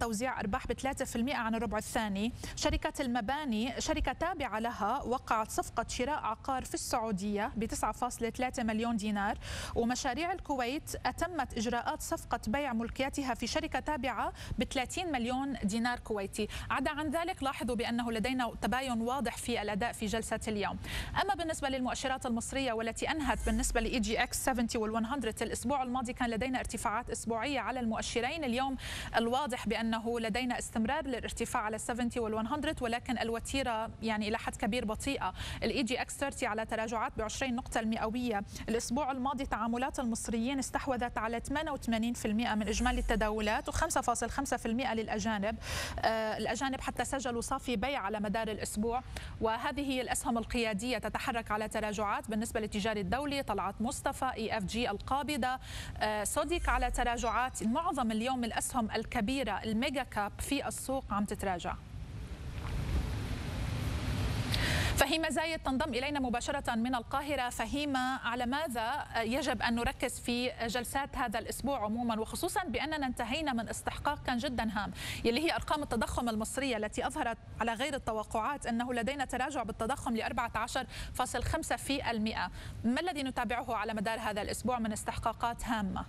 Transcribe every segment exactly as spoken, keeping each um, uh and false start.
توزيع أرباح ب ثلاثة بالمئة عن الربع الثاني. شركة المباني شركة تابعة لها وقعت صفقة شراء عقار في السعودية ب تسعة فاصلة ثلاثة مليون دينار. ومشاريع الكويت أتمت إجراءات صفقة بيع ملكياتها في شركة تابعة ب ثلاثين مليون دينار كويتي. عدا عن ذلك لاحظوا بأنه لدينا تباين واضح في الأداء في جلسة اليوم. أما بالنسبة للمؤشرات المصرية والتي أنهت بالنسبة لإي جي إكس سبعين وال100 الأسبوع الماضي كان لدينا ارتفاعات أسبوعية على المؤشرين. اليوم الواضح بأنه لدينا استمرار للارتفاع على سبعين وال100 ولكن الوتيرة يعني إلى حد كبير بطيئة. الإي جي إكس ثلاثين على تراجعات ب عشرين نقطة المئوية. الأسبوع الماضي تعاملات المصريين استحوذت على ثمانية وثمانين بالمئة من إجمالي التداولات وخمسة فاصلة خمسة بالمئة للأجانب. آه الأجانب حتى سجلوا صافي بيع على مدار الأسبوع. وهذه هي الأسهم القيادية تتحرك على تراجعات بالنسبة للتجاري الدولي. طلعت مصطفى، اي اف جي القابضة، آه سوديك على تراجعات. معظم اليوم الأسهم الكبيرة الميجا كاب في السوق عم تتراجع. فهيمة زايد تنضم إلينا مباشرة من القاهرة. فهيمة، على ماذا يجب أن نركز في جلسات هذا الأسبوع عموما، وخصوصا بأننا انتهينا من استحقاق كان جدا هام يلي هي أرقام التضخم المصرية التي أظهرت على غير التوقعات أنه لدينا تراجع بالتضخم ل أربعة عشر فاصلة خمسة بالمئة. ما الذي نتابعه على مدار هذا الأسبوع من استحقاقات هامة؟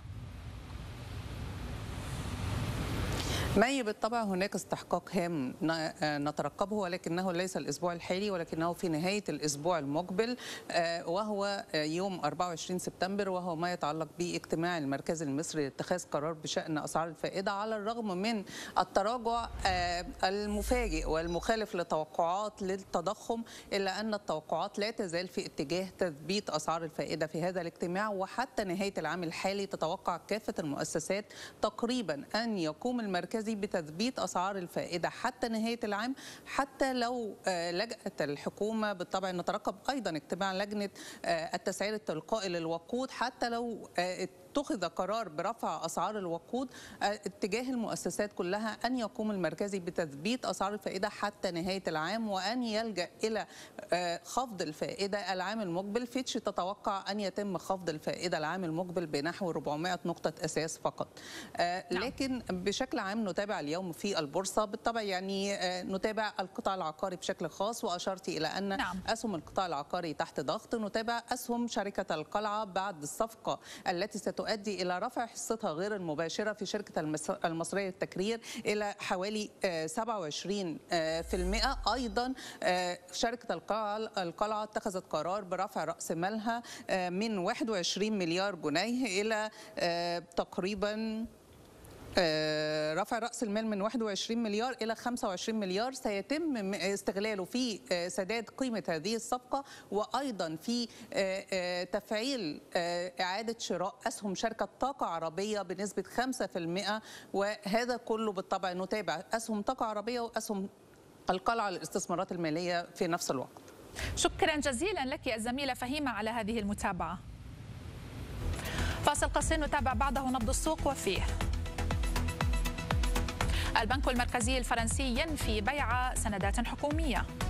مي، بالطبع هناك استحقاق هام نترقبه، ولكنه ليس الأسبوع الحالي ولكنه في نهاية الأسبوع المقبل، وهو يوم أربعة وعشرين سبتمبر، وهو ما يتعلق باجتماع المركز المصري لاتخاذ قرار بشأن أسعار الفائدة. على الرغم من التراجع المفاجئ والمخالف للتوقعات للتضخم، إلا أن التوقعات لا تزال في اتجاه تثبيت أسعار الفائدة في هذا الاجتماع. وحتى نهاية العام الحالي تتوقع كافة المؤسسات تقريبا أن يقوم المركز بتثبيت أسعار الفائدة حتى نهاية العام. حتى لو لجأت الحكومة، بالطبع نترقب أيضا اجتماع لجنة التسعير التلقائي للوقود، حتى لو اتخذ قرار برفع أسعار الوقود، اتجاه المؤسسات كلها أن يقوم المركزي بتثبيت أسعار الفائدة حتى نهاية العام، وأن يلجأ إلى خفض الفائدة العام المقبل. فيتش تتوقع أن يتم خفض الفائدة العام المقبل بنحو أربعمائة نقطة أساس فقط. لكن بشكل عام نتابع اليوم في البورصة، بالطبع يعني نتابع القطاع العقاري بشكل خاص، وأشرت إلى أن نعم. أسهم القطاع العقاري تحت ضغط. نتابع أسهم شركة القلعة بعد الصفقة التي ستؤدي إلى رفع حصتها غير المباشرة في شركة المصرية للتكرير إلى حوالي سبعة وعشرين بالمئة. أيضا شركة القلعة اتخذت قرار برفع رأس مالها من واحد وعشرين مليار جنيه إلى تقريبا رفع رأس المال من واحد وعشرين مليار إلى خمسة وعشرين مليار. سيتم استغلاله في سداد قيمة هذه الصفقة، وأيضا في تفعيل إعادة شراء أسهم شركة طاقة عربية بنسبة خمسة بالمئة. وهذا كله بالطبع نتابع أسهم طاقة عربية وأسهم القلعة للاستثمارات المالية في نفس الوقت. شكرا جزيلا لك الزميلة فهيمة على هذه المتابعة. فاصل قصير نتابع بعده نبض السوق وفيه. البنك المركزي الفرنسي ينفي بيع سندات حكومية.